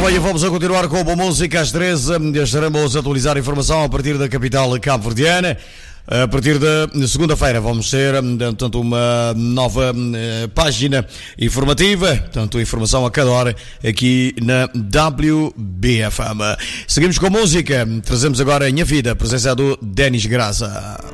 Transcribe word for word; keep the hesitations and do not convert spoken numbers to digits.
bem, vamos a continuar com a boa música às treze. Estaremos a atualizar a informação a partir da capital cabo-verdiana. A partir da segunda-feira vamos ter, portanto, uma nova uh, página informativa, portanto, informação a cada hora aqui na W B F M. Seguimos com a música, trazemos agora em A Vida, a presença do Denis Graça.